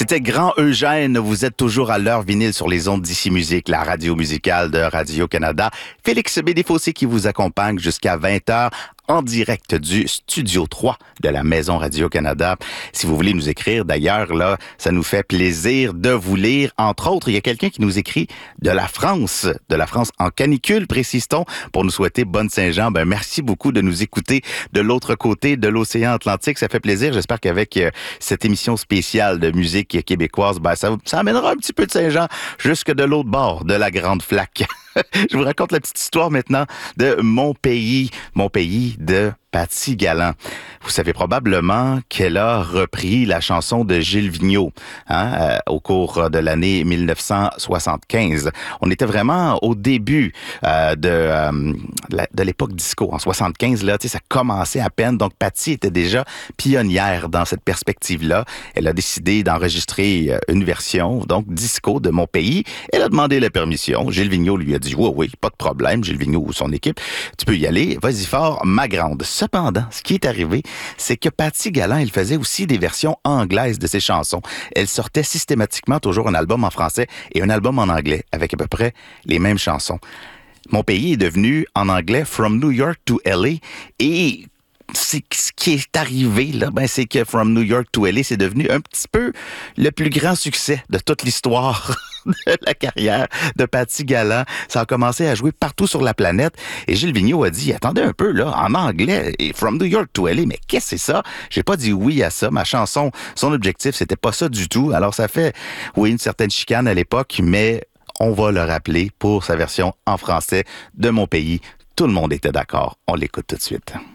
C'était Grand Eugène. Vous êtes toujours à l'heure vinyle sur les ondes d'Ici Musique, la radio musicale de Radio-Canada. Félix Bédéfossé qui vous accompagne jusqu'à 20h en direct du Studio 3 de la Maison Radio-Canada. Si vous voulez nous écrire, d'ailleurs, là, ça nous fait plaisir de vous lire. Entre autres, il y a quelqu'un qui nous écrit de la France en canicule, précise-t-on, pour nous souhaiter bonne Saint-Jean. Ben, merci beaucoup de nous écouter de l'autre côté de l'océan Atlantique. Ça fait plaisir. J'espère qu'avec cette émission spéciale de musique québécoise, ben, ça amènera un petit peu de Saint-Jean jusque de l'autre bord de la Grande Flaque. Je vous raconte la petite histoire maintenant de mon pays de Paty Galland. Vous savez probablement qu'elle a repris la chanson de Gilles Vigneault au cours de l'année 1975. On était vraiment au début de l'époque disco. En 75, là, ça commençait à peine. Donc, Paty était déjà pionnière dans cette perspective-là. Elle a décidé d'enregistrer une version, donc disco de Mon pays. Elle a demandé la permission. Gilles Vigneault lui a dit « Oui, pas de problème. » Gilles Vigneault ou son équipe, tu peux y aller. Vas-y fort, ma grande. Cependant, ce qui est arrivé, c'est que Paty Galland, elle faisait aussi des versions anglaises de ses chansons. Elle sortait systématiquement toujours un album en français et un album en anglais, avec à peu près les mêmes chansons. Mon pays est devenu, en anglais, From New York to LA, et ce qui est arrivé, là, c'est que From New York to LA, c'est devenu un petit peu le plus grand succès de toute l'histoire de la carrière de Paty Galland. Ça a commencé à jouer partout sur la planète. Et Gilles Vigneault a dit, attendez un peu, là, en anglais, et From New York to LA, mais qu'est-ce que c'est ça? J'ai pas dit oui à ça. Ma chanson, son objectif, c'était pas ça du tout. Alors, ça fait, oui, une certaine chicane à l'époque, mais on va le rappeler pour sa version en français de Mon pays. Tout le monde était d'accord. On l'écoute tout de suite.